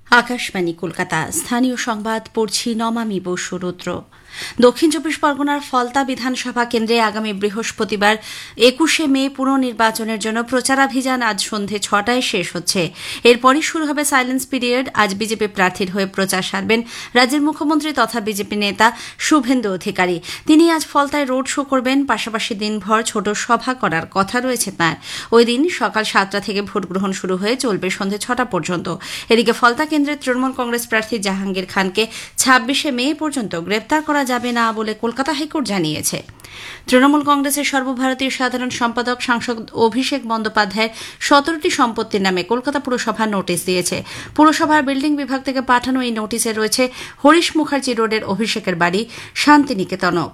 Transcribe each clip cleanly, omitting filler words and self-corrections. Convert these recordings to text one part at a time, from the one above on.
আকাশবাণী কলকাতা। স্থানীয় সংবাদ পড়ছি নমামি বসু রুদ্র। দক্ষিণ চব্বিশ পরগনার ফলতা বিধানসভা কেন্দ্রে আগামী বৃহস্পতিবার ২১শে মে পুনর্নির্বাচনের জন্য প্রচারাভিযান আজ সন্ধে ৬টায় শেষ হচ্ছে। এরপরই শুরু হবে সাইলেন্স পিরিয়ড। আজ বিজেপি প্রার্থীর হয়ে প্রচার সারবেন রাজ্যের মুখ্যমন্ত্রী তথা বিজেপি নেতা শুভেন্দু অধিকারী। তিনি আজ ফলতায় রোড শো করবেন, পাশাপাশি দিনভর ছোট সভা করার কথা রয়েছে তাঁর। ওই দিন সকাল ৭টা থেকে ভোট গ্রহণ শুরু হয়ে চলবে সন্ধে ৬টা পর্যন্ত। এদিকে ফলতা কেন্দ্রের তৃণমূল কংগ্রেস প্রার্থী জাহাঙ্গীর খানকে ২৬শে মে পর্যন্ত গ্রেপ্তার করা যাবে না বলে কলকাতা হাইকোর্ট জানিয়েছে। তৃণমূল কংগ্রেসের সর্বভারতীয় সাধারণ সম্পাদক সাংসদ অভিষেক বন্দ্যোপাধ্যায়ের ১৭টি সম্পত্তির নামে কলকাতা পুরসভা নোটিশ দিয়েছে। পুরসভার বিল্ডিং বিভাগ থেকে পাঠানো এই নোটিশে রয়েছে হরিশ মুখার্জি রোডের অভিষেকের বাড়ি শান্তিনিকেতনও।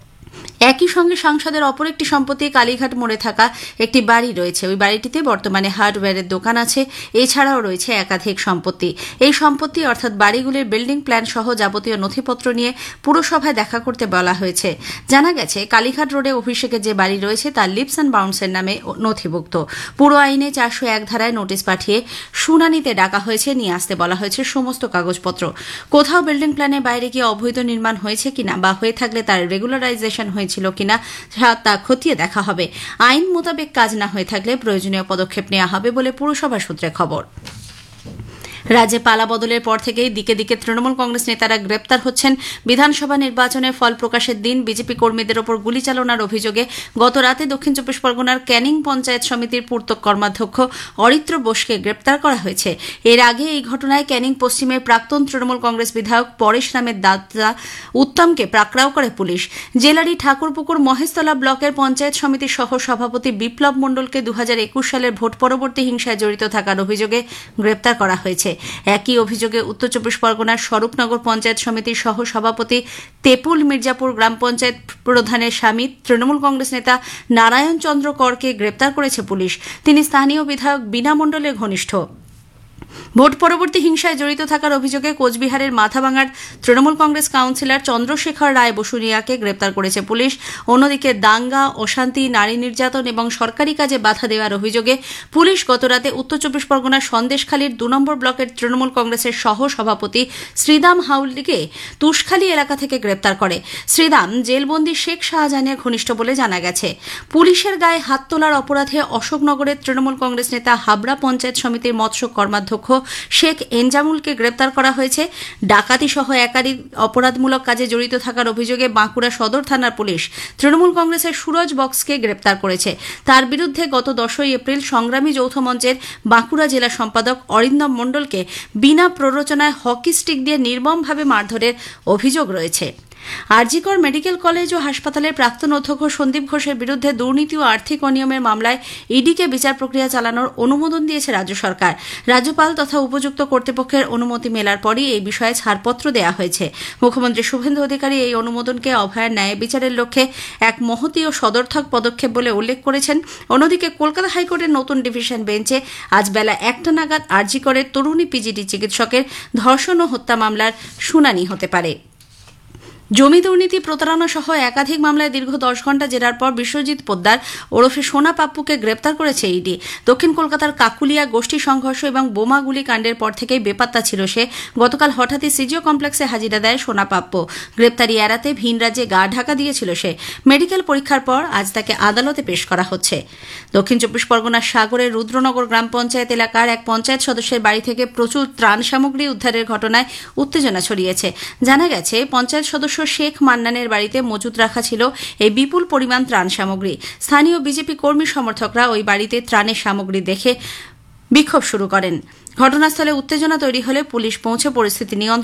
একই সঙ্গে সাংসদের অপর একটি সম্পত্তি কালীঘাট মোড়ে থাকা একটি বাড়ি রয়েছে। ওই বাড়িটিতে বর্তমানে হার্ডওয়্যারের দোকান আছে। এছাড়াও রয়েছে একাধিক সম্পত্তি। এই সম্পত্তি অর্থাৎ বাড়িগুলির বিল্ডিং প্ল্যান সহ যাবতীয় নথিপত্র নিয়ে পুরসভায় দেখা করতে বলা হয়েছে। জানা গেছে, কালীঘাট রোডে অভিষেকের যে বাড়ি রয়েছে তা লিপস অ্যান্ড বাউন্সের নামে নথিভুক্ত। পুরো আইনে ৪০১ ধারায় নোটিশ পাঠিয়ে শুনানিতে ডাকা হয়েছে। নিয়ে আসতে বলা হয়েছে সমস্ত কাগজপত্র। কোথাও বিল্ডিং প্ল্যানের বাইরে গিয়ে অবৈধ নির্মাণ হয়েছে কিনা বা হয়ে থাকলে তার রেগুলারাইজেশন হয়েছিল কিনা তা খতিয়ে দেখা হবে। আইন মোতাবেক কাজ না হয়ে থাকলে প্রয়োজনীয় পদক্ষেপ নেওয়া হবে বলে পুরসভা সূত্রে খবর। রাজ্যে পালা বদলের পর থেকেই দিকে দিকে তৃণমূল কংগ্রেস নেতারা গ্রেপ্তার হচ্ছেন। বিধানসভা নির্বাচনের ফল প্রকাশের দিন বিজেপি কর্মীদের ওপর গুলি চালনার অভিযোগে গত রাতে দক্ষিণ চব্বিশ পরগনার ক্যানিং পঞ্চায়েত সমিতির পূর্ত কর্মাধ্যক্ষ অরিত্র বোসকে গ্রেপ্তার করা হয়েছে। এর আগে এই ঘটনায় ক্যানিং পশ্চিমের প্রাক্তন তৃণমূল কংগ্রেস বিধায়ক পরেশ নামের দাদা উত্তমকে পাকড়াও করে পুলিশ। জেলারই ঠাকুরপুকুর মহেশতলা ব্লকের পঞ্চায়েত সমিতির সহ সভাপতি বিপ্লব মণ্ডলকে ২০২১ সালের ভোট পরবর্তী হিংসায় জড়িত থাকার অভিযোগে গ্রেপ্তার করা হয়েছে। একই অভিযোগে উত্তর চব্বিশ পরগনার স্বরূপনগর পঞ্চায়েত সমিতির সহ সভাপতি তেপুল মির্জাপুর গ্রাম পঞ্চায়েত প্রধানের স্বামী তৃণমূল কংগ্রেস নেতা নারায়ণ চন্দ্র করকে গ্রেপ্তার করেছে পুলিশ। তিনি স্থানীয় বিধায়ক বীণা মণ্ডলের ঘনিষ্ঠ। ভোট পরবর্তী হিংসায় জড়িত থাকার অভিযোগে কোচবিহারের মাথাভাঙার তৃণমূল কংগ্রেস কাউন্সিলর চন্দ্রশেখর রায় বসুনিয়াকে গ্রেপ্তার করেছে পুলিশ। অন্যদিকে দাঙ্গা, অশান্তি, নারী নির্যাতন এবং সরকারি কাজে বাধা দেওয়ার অভিযোগে পুলিশ গতরাতে উত্তর চব্বিশ পরগনার সন্দেশখালীর ২ নম্বর ব্লকের তৃণমূল কংগ্রেসের সহ সভাপতি শ্রীদাম হাউলিকে তুষখালী এলাকা থেকে গ্রেপ্তার করে। শ্রীদাম জেলবন্দি শেখ শাহজাহানের ঘনিষ্ঠ বলে জানা গেছে। পুলিশের গায়ে হাত তোলার অপরাধে অশোকনগরের তৃণমূল কংগ্রেস নেতা হাবড়া পঞ্চায়েত সমিতির মৎস্য কর্মাধ্যক্ষ শেখ এনজামুলকে গ্রেপ্তার করা হয়েছে। ডাকাতি সহ একাধিক অপরাধমূলক কাজে জড়িত থাকার অভিযোগে বাঁকুড়া সদর থানার পুলিশ তৃণমূল কংগ্রেসের সুরজ বক্সকে গ্রেপ্তার করেছে। তার বিরুদ্ধে গত ১০ই এপ্রিল সংগ্রামী যৌথ মঞ্চের বাঁকুড়া জেলা সম্পাদক অরিন্দম মণ্ডলকে বিনা প্ররোচনায় হকি স্টিক দিয়ে নির্মমভাবে মারধরের অভিযোগ রয়েছে। আরজিকর মেডিকেল কলেজ ও হাসপাতালের প্রাক্তন অধ্যক্ষ সন্দীপ ঘোষের বিরুদ্ধে দুর্নীতি ও আর্থিক অনিয়মের মামলায় ইডিকে বিচার প্রক্রিয়া চালানোর অনুমোদন দিয়েছে রাজ্য সরকার। রাজ্যপাল তথা উপযুক্ত কর্তৃপক্ষের অনুমতি মেলার পরই এই বিষয়ে ছাড়পত্র দেওয়া হয়েছে। মুখ্যমন্ত্রী শুভেন্দু অধিকারী এই অনুমোদনকে অভয়ার ন্যায় বিচারের লক্ষ্যে এক মহতী ও সদর্থক পদক্ষেপ বলে উল্লেখ করেছেন। অন্যদিকে কলকাতা হাইকোর্টের নতুন ডিভিশন বেঞ্চে আজ বেলা ১টা নাগাদ আরজিকরের তরুণী পিজিটি চিকিৎসকের ধর্ষণ ও হত্যা মামলার শুনানি হতে পারে। জমি দুর্নীতি, প্রতারণা সহ একাধিক মামলায় দীর্ঘ ১০ ঘণ্টা জেরার পর বিশ্বজিৎ পোদ্দার ওরফে সোনা পাপ্পুকে গ্রেপ্তার করেছে ইডি। দক্ষিণ কলকাতার কাকুলিয়া গোষ্ঠী সংঘর্ষ এবং বোমাগুলি কাণ্ডের পর থেকেই বেপাত্তা ছিল সে। গতকাল হঠাৎই সিজিও কমপ্লেক্সে হাজিরা দেয় সোনা পাপ্পু। গ্রেপ্তারি এড়াতে ভিন রাজ্যে গা ঢাকা দিয়েছিল সে। মেডিকেল পরীক্ষার পর আজ তাকে আদালতে পেশ করা হচ্ছে। দক্ষিণ চব্বিশ পরগনার সাগরের রুদ্রনগর গ্রাম পঞ্চায়েত এলাকার এক পঞ্চায়েত সদস্যের বাড়ি থেকে প্রচুর ত্রাণ সামগ্রী উদ্ধারের ঘটনায় উত্তেজনা ছড়িয়েছে। জানা গেছে, পঞ্চায়েত সদস্য শেখ মান্নানের বাড়িতে মজুত রাখা ছিল এই বিপুল পরিমাণ ত্রাণ সামগ্রী। স্থানীয় বিজেপি কর্মী সমর্থকরা ওই বাড়িতে ত্রাণের সামগ্রী দেখে বিক্ষোভ শুরু করেন। ঘটনাস্থলে উত্তেজনা তৈরি হলে পুলিশ পৌঁছে পরিস্থিতি নিয়ন্ত্রণে